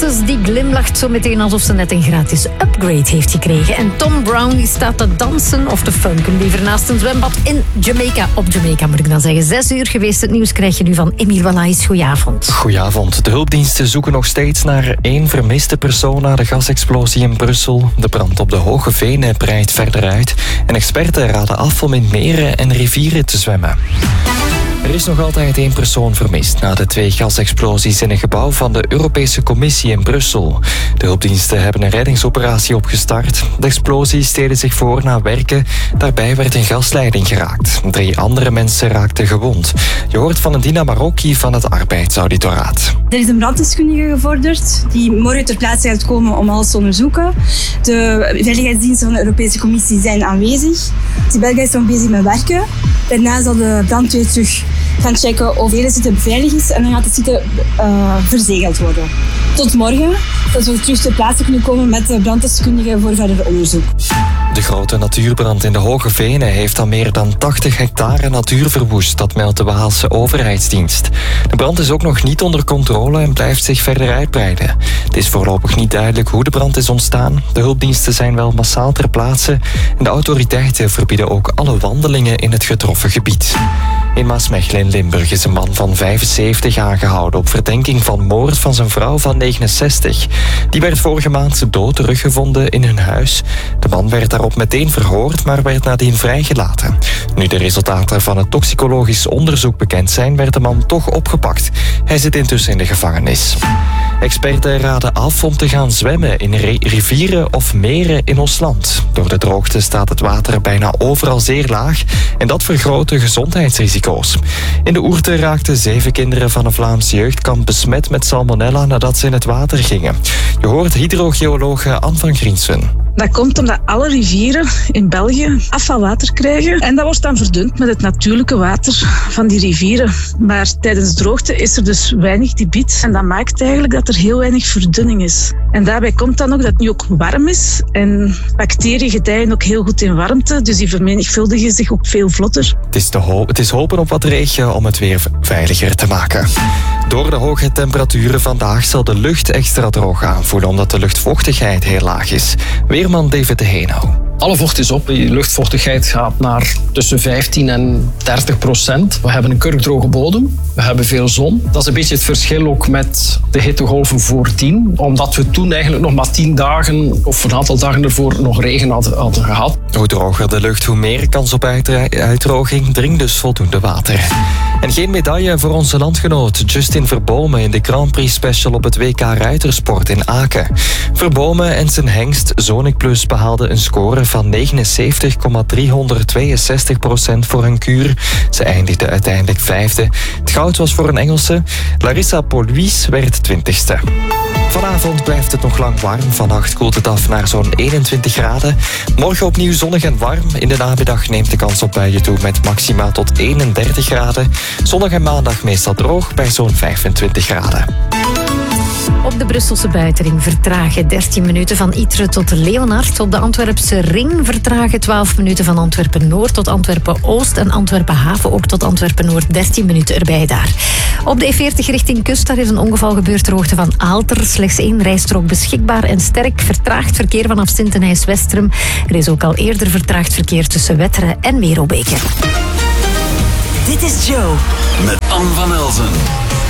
Frances die glimlacht zo meteen alsof ze net een gratis upgrade heeft gekregen. En Tom Brown die staat te dansen of te funken liever naast een zwembad in Jamaica. Op Jamaica moet ik dan zeggen. 6 uur geweest. Het nieuws krijg je nu van Emiel Wallace. Goedenavond. Goedenavond. De hulpdiensten zoeken nog steeds naar 1 vermiste persoon na de gasexplosie in Brussel. De brand op de Hoge Venen breidt verder uit. En experten raden af om in meren en rivieren te zwemmen. Er is nog altijd 1 persoon vermist na de 2 gasexplosies in een gebouw van de Europese Commissie in Brussel. De hulpdiensten hebben een reddingsoperatie opgestart. De explosies deden zich voor na werken. Daarbij werd een gasleiding geraakt. 3 andere mensen raakten gewond. Je hoort van Dina Marocchi van het Arbeidsauditoraat. Er is een branddeskundige gevorderd die morgen ter plaatse gaat komen om alles te onderzoeken. De veiligheidsdiensten van de Europese Commissie zijn aanwezig. De België is nog bezig met werken. Daarna zal de brandweer terug gaan checken of de hele site beveiligd is en dan gaat de site verzegeld worden. Tot morgen, dat we terug ter plaatse kunnen komen met de branddeskundige voor verder onderzoek. De grote natuurbrand in de Hoge Venen heeft al meer dan 80 hectare natuur verwoest, dat meldt de Waalse overheidsdienst. De brand is ook nog niet onder controle en blijft zich verder uitbreiden. Het is voorlopig niet duidelijk hoe de brand is ontstaan. De hulpdiensten zijn wel massaal ter plaatse en de autoriteiten verbieden ook alle wandelingen in het getroffen gebied. In Maasmechelen in Limburg is een man van 75 aangehouden op verdenking van moord van zijn vrouw van 69. Die werd vorige maand dood teruggevonden in hun huis. De man werd daarop meteen verhoord, maar werd nadien vrijgelaten. Nu de resultaten van het toxicologisch onderzoek bekend zijn, werd de man toch opgepakt. Hij zit intussen in de gevangenis. Experten raden af om te gaan zwemmen in rivieren of meren in ons land. Door de droogte staat het water bijna overal zeer laag en dat vergroot de gezondheidsrisico's. In de Ourthe raakten 7 kinderen van een Vlaams jeugdkamp besmet met salmonella nadat ze in het water gingen. Je hoort hydrogeologe Anne van Griensen. Dat komt omdat alle rivieren in België afvalwater krijgen. En dat wordt dan verdund met het natuurlijke water van die rivieren. Maar tijdens droogte is er dus weinig debiet. En dat maakt eigenlijk dat er heel weinig verdunning is. En daarbij komt dan ook dat het nu ook warm is. En bacteriën gedijen ook heel goed in warmte. Dus die vermenigvuldigen zich ook veel vlotter. Het is hopen op wat regen om het weer veiliger te maken. Door de hoge temperaturen vandaag zal de lucht extra droog aanvoelen omdat de luchtvochtigheid heel laag is. Weerman David de Heenau. Alle vocht is op. Die luchtvochtigheid gaat naar tussen 15 en 30%. We hebben een kurkdroge bodem. We hebben veel zon. Dat is een beetje het verschil ook met de hittegolven voordien. Omdat we toen eigenlijk nog maar 10 dagen of een aantal dagen ervoor nog regen hadden gehad. Hoe droger de lucht, hoe meer kans op uitdroging. Drink dus voldoende water. En geen medaille voor onze landgenoot Justin Verbomen in de Grand Prix Special op het WK Ruitersport in Aken. Verbomen en zijn hengst Zonic Plus behaalden een score van 79,362% voor hun kuur. Ze eindigde uiteindelijk 5e. Het goud was voor een Engelse. Larissa Pauluis werd 20ste. Vanavond blijft het nog lang warm. Vannacht koelt het af naar zo'n 21 graden. Morgen opnieuw zonnig en warm. In de namiddag neemt de kans op buien toe met maxima tot 31 graden. Zondag en maandag meestal droog bij zo'n 25 graden. Op de Brusselse buitenring vertragen 13 minuten van Ytre tot Leonard. Op de Antwerpse ring vertragen 12 minuten van Antwerpen-Noord tot Antwerpen-Oost. En Antwerpen-Haven ook tot Antwerpen-Noord. 13 minuten erbij daar. Op de E40 richting Kust, daar is een ongeval gebeurd ter hoogte van Aalter. Slechts 1 rijstrook beschikbaar en sterk vertraagd verkeer vanaf Sint-Denijs-Westrum. Er is ook al eerder vertraagd verkeer tussen Wetteren en Merelbeke. Dit is Joe. Met Anne van Elzen.